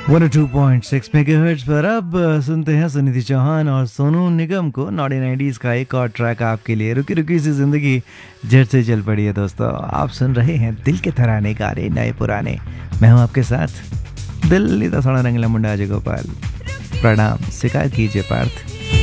102.6 megahertz पर अब सुनते हैं सुनिधि चौहान और सोनू निगम को नॉटी 90s का एक और ट्रैक आपके लिए। रुकी रुकी सी जिंदगी झट से चल पड़ी है दोस्तों। आप सुन रहे हैं दिल के तराने गाने नए पुराने। मैं हूं आपके साथ दिल्ली का थोड़ा रंगला मुंडा अजय गोपाल। प्रणाम स्वीकार कीजिए पार्थ।